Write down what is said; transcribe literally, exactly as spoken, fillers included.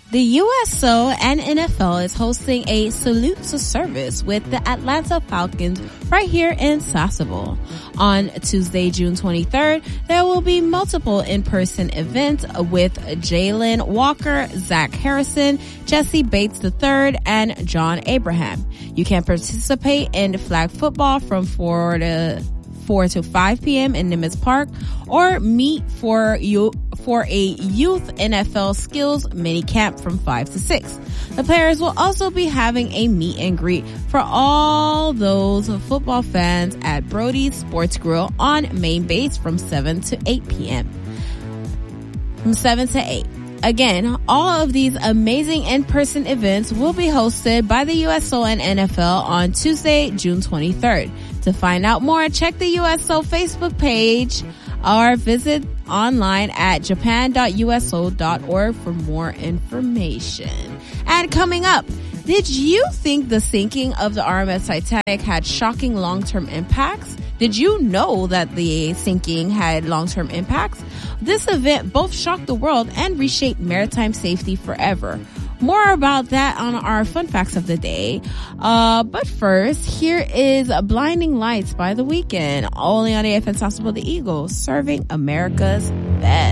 The U S O and N F L is hosting a salute to service with the Atlanta Falcons right here in Sasebo. On Tuesday, June twenty-third, there will be multiple in-person events with Jalen Walker, Zach Harrison, Jesse Bates the third, and John Abraham. You can participate in flag football from four to four to five p.m. in Nimitz Park, or meet for you for a youth N F L skills mini camp from five to six. The players will also be having a meet and greet for all those football fans at Brody's Sports Grill on Main Base from seven to eight p.m. From seven to eight. Again, all of these amazing in-person events will be hosted by the U S O and N F L on Tuesday, June twenty-third. To find out more, check the U S O Facebook page or visit online at japan dot u s o dot org for more information. And coming up, did you think the sinking of the R M S Titanic had shocking long-term impacts? Did you know that the sinking had long-term impacts? This event both shocked the world and reshaped maritime safety forever. More about that on our fun facts of the day. Uh, but first, here is Blinding Lights by The Weeknd, only on A F M Sasebo The Eagles, serving America's best.